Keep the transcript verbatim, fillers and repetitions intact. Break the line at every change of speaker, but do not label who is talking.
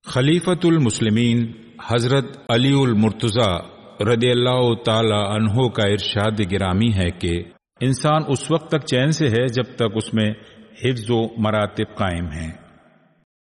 खलीफतुल मुस्लिमीन हजरत अलीउल मुर्तज़ा रदियल्लाहु ताला अन्हो का इरशाद गिरामी है कि इंसान उस वक्त तक चैन से है जब तक उसमें हिफ्ज़ व मरातिब कायम हैं।